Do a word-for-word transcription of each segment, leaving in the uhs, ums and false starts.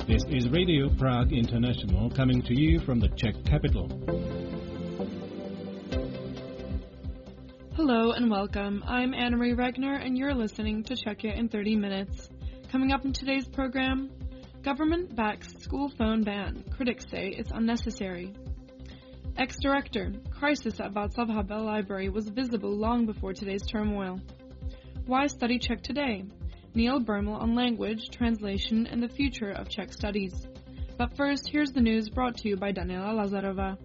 This is Radio Prague International coming to you from the Czech capital. Hello and welcome. I'm Anna-Marie Regner and you're listening to Czechia in thirty minutes. Coming up in today's program, government backs school phone ban. Critics say it's unnecessary. Ex-director, crisis at Václav Havel Library was visible long before today's turmoil. Why study Czech today? Neil Bermel on language, translation, and the future of Czech studies. But first, here's the news brought to you by Daniela Lazarova.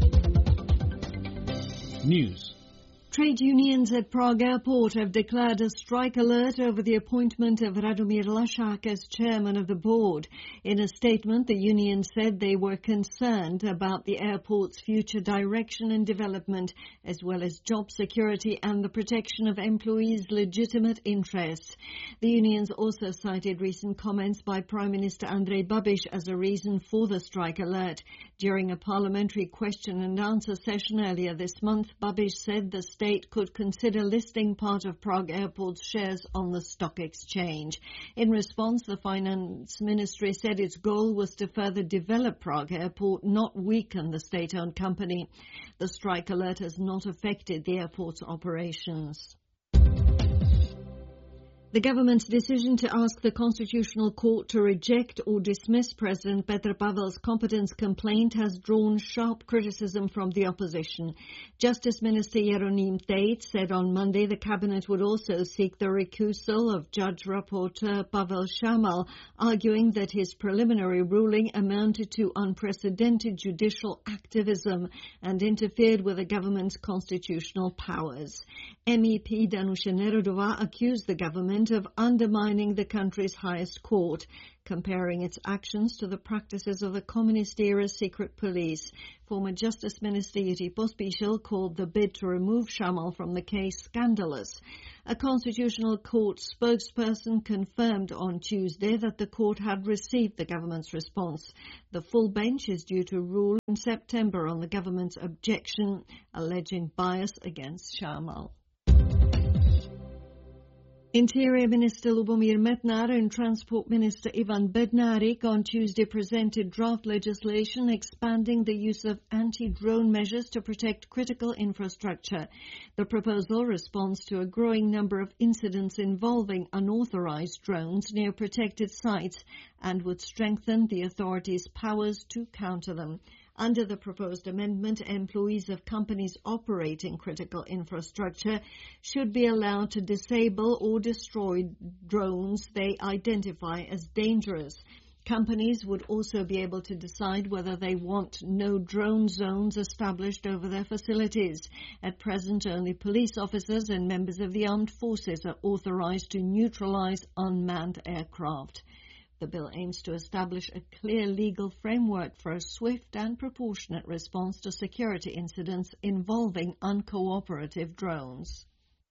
News. Trade unions at Prague Airport have declared a strike alert over the appointment of Radomír Lašák as chairman of the board. In a statement, the union said they were concerned about the airport's future direction and development, as well as job security and the protection of employees' legitimate interests. The unions also cited recent comments by Prime Minister Andrej Babiš as a reason for the strike alert. During a parliamentary question and answer session earlier this month, Babiš said the state could consider listing part of Prague Airport's shares on the stock exchange. In response, the Finance Ministry said its goal was to further develop Prague Airport, not weaken the state-owned company. The strike alert has not affected the airport's operations. The government's decision to ask the Constitutional Court to reject or dismiss President Petr Pavel's competence complaint has drawn sharp criticism from the opposition. Justice Minister Jeroným Tejc said on Monday the cabinet would also seek the recusal of Judge Rapporteur Pavel Šámal, arguing that his preliminary ruling amounted to unprecedented judicial activism and interfered with the government's constitutional powers. M E P Danuše Nerudová accused the government of undermining the country's highest court, comparing its actions to the practices of the communist-era secret police. Former Justice Minister Jiří Pospíšil called the bid to remove Šámal from the case scandalous. A Constitutional Court spokesperson confirmed on Tuesday that the court had received the government's response. The full bench is due to rule in September on the government's objection, alleging bias against Šámal. Interior Minister Lubomír Metnar and Transport Minister Ivan Bednárik on Tuesday presented draft legislation expanding the use of anti-drone measures to protect critical infrastructure. The proposal responds to a growing number of incidents involving unauthorized drones near protected sites and would strengthen the authorities' powers to counter them. Under the proposed amendment, employees of companies operating critical infrastructure should be allowed to disable or destroy drones they identify as dangerous. Companies would also be able to decide whether they want no drone zones established over their facilities. At present, only police officers and members of the armed forces are authorized to neutralize unmanned aircraft. The bill aims to establish a clear legal framework for a swift and proportionate response to security incidents involving uncooperative drones.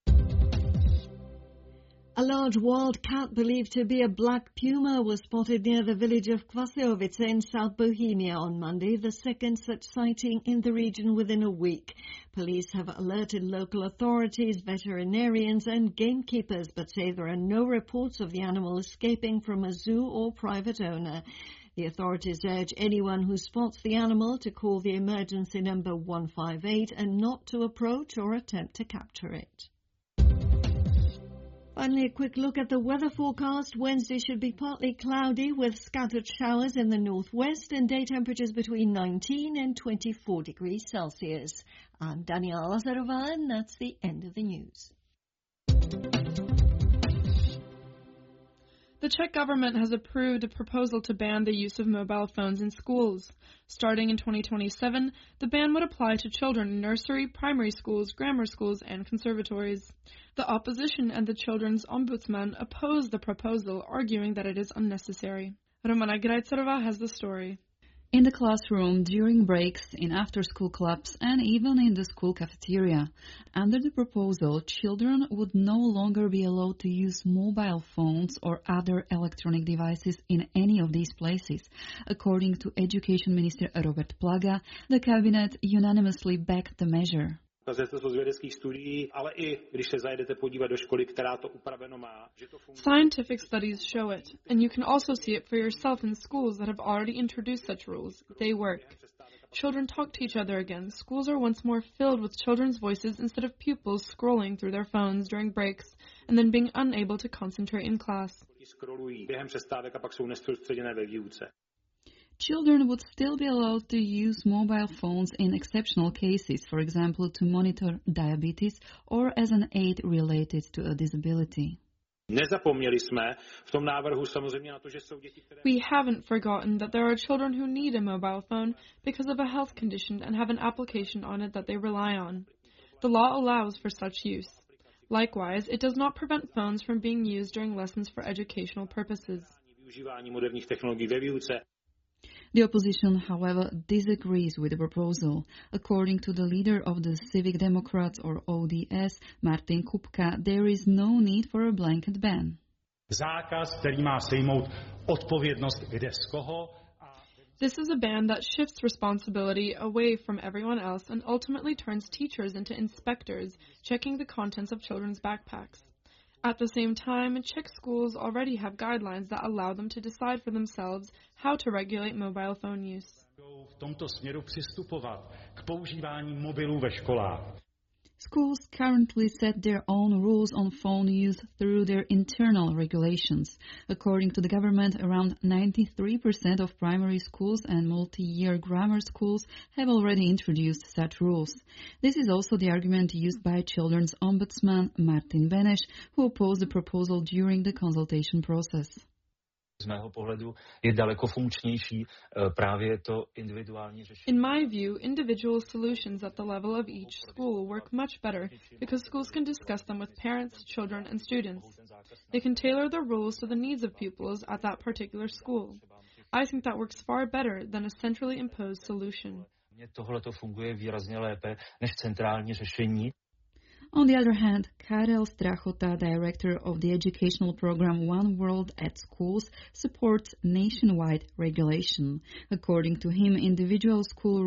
A large wild cat believed to be a black puma was spotted near the village of Kvasiovice in South Bohemia on Monday, the second such sighting in the region within a week. Police have alerted local authorities, veterinarians and gamekeepers, but say there are no reports of the animal escaping from a zoo or private owner. The authorities urge anyone who spots the animal to call the emergency number one five eight and not to approach or attempt to capture it. Finally, a quick look at the weather forecast. Wednesday should be partly cloudy with scattered showers in the northwest and day temperatures between nineteen and twenty-four degrees Celsius. I'm Daniela Lazarova, and that's the end of the news. The Czech government has approved a proposal to ban the use of mobile phones in schools. Starting in twenty twenty-seven, the ban would apply to children in nursery, primary schools, grammar schools, and conservatories. The opposition and the Children's Ombudsman oppose the proposal, arguing that it is unnecessary. Romana Grajcerova has the story. In the classroom, during breaks, in after-school clubs, and even in the school cafeteria. Under the proposal, children would no longer be allowed to use mobile phones or other electronic devices in any of these places. According to Education Minister Robert Plaga, the cabinet unanimously backed the measure. Scientific studies show it, and you can also see it for yourself in schools that have already introduced such rules. They work. Children talk to each other again. Schools are once more filled with children's voices instead of pupils scrolling through their phones during breaks and then being unable to concentrate in class. Children would still be allowed to use mobile phones in exceptional cases, for example, to monitor diabetes or as an aid related to a disability. We haven't forgotten that there are children who need a mobile phone because of a health condition and have an application on it that they rely on. The law allows for such use. Likewise, it does not prevent phones from being used during lessons for educational purposes. The opposition, however, disagrees with the proposal. According to the leader of the Civic Democrats, or O D S, Martin Kupka, there is no need for a blanket ban. This is a ban that shifts responsibility away from everyone else and ultimately turns teachers into inspectors, checking the contents of children's backpacks. At the same time, Czech schools already have guidelines that allow them to decide for themselves how to regulate mobile phone use. Schools currently set their own rules on phone use through their internal regulations. According to the government, around ninety-three percent of primary schools and multi-year grammar schools have already introduced such rules. This is also the argument used by Children's Ombudsman Martin Beneš, who opposed the proposal during the consultation process. Z mého pohledu je daleko funkčnější právě to individuální řešení. In my view, individual solutions at the level of each school work much better because schools can discuss them with parents, children, and students. They can tailor the rules to the needs of pupils at that particular school. I think that works far better than a centrally imposed solution. Mně tohle to funguje výrazně lépe než centrální řešení. On the other hand, Karel Strachota, director of the educational program One World at Schools, supports nationwide regulation. According to him, individual school